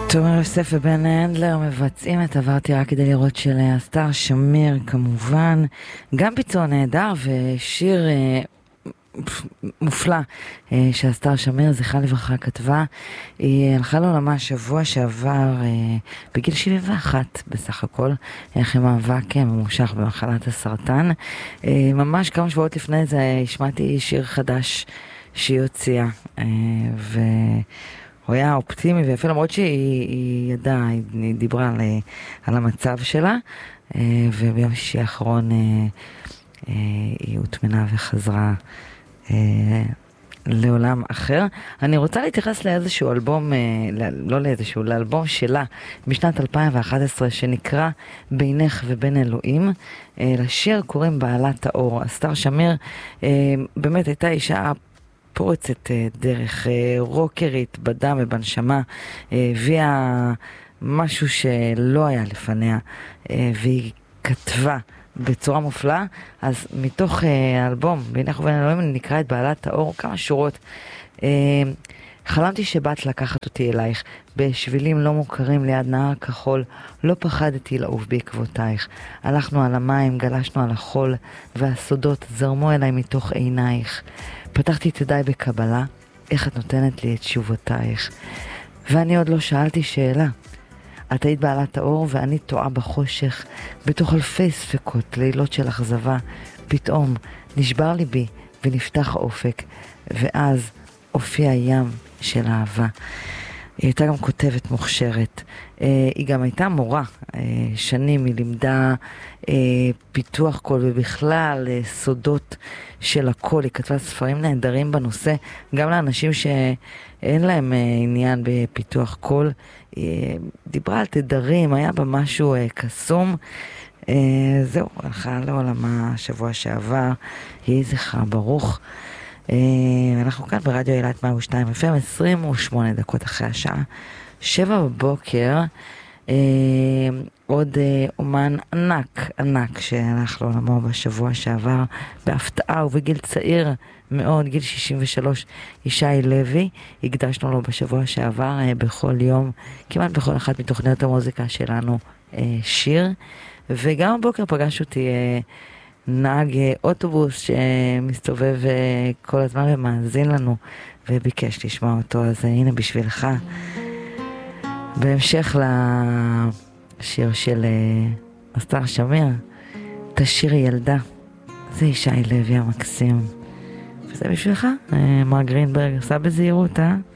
תומר יוסף ובן הנדלר מבצעים את עברתי רק כדי לראות של אסתר שמיר כמובן, גם ביצוע נהדר ושיר מופלא שאסתר שמיר זכרה לברכה כתבה. היא הלכה לעולמה שבוע שעבר בגיל 71 בסך הכל, אחרי מאבק ממושך במחלת הסרטן. ממש כמה שבועות לפני זה השמעתי שיר חדש שהיא הוציאה, הוא היה אופטימי ויפה, למרות שהיא ידעה, היא דיברה על המצב שלה, וביום שישי האחרון היא הוטמנה וחזרה לעולם אחר. אני רוצה להתייחס לאיזשהו אלבום, לאלבום שלה משנת 2011 שנקרא בינך ובין אלוהים. לשיר קוראים בעלת האור. אסתר שמיר באמת הייתה אישה פורצת דרך, רוקרית בדם ובנשמה, הביאה משהו שלא היה לפניה, והיא כתבה בצורה מופלאה. אז מתוך האלבום בינך ובין אלוהים נקרא את בעלת האור, כמה שורות. חלמתי שבאת לקחת אותי אלייך, בשבילים לא מוכרים ליד נהר כחול, לא פחדתי לעוף בעקבותייך. הלכנו על המים, גלשנו על החול, והסודות זרמו אליי מתוך עינייך. פתחתי את ידיי בקבלה, איך את נותנת לי את תשובותייך. ואני עוד לא שאלתי שאלה. את היית בעלת האור ואני טועה בחושך, בתוך אלפי ספקות, לילות של אכזבה. פתאום נשבר ליבי ונפתח אופק, ואז הופיע ים של אהבה. היא הייתה גם כותבת מוכשרת. היא גם הייתה מורה. שנים היא לימדה פיתוח קול ובכלל סודות של הקול. היא כתבה ספרים נהדרים בנושא, גם לאנשים שאין להם עניין בפיתוח קול. היא דיברה על תדרים, היה בה משהו קסום. זהו, הלכה לעולמה שבוע שעבר. יהי זכרה ברוך. אנחנו כאן ברדיו אילת 102 FM, 28 דקות אחרי השעה 7 בבוקר. עוד אומן ענק שהלך לעולמו בשבוע שעבר בהפתעה ובגיל צעיר מאוד, גיל 63, ישי לוי. הקדשנו לו בשבוע שעבר בכל יום, כמעט בכל אחת מתוכניות המוזיקה שלנו, שיר. וגם הבוקר פגש אותי נהג אוטובוס שמסתובב כל הזמן ומאזין לנו וביקש לשמוע אותו, אז הנה בשבילך, בהמשך לשיר של אסתר שמיר, תשאירי ילדה. זה ישי לוי המקסים, וזה בשבילך. מר גרינברג עשה בזהירות,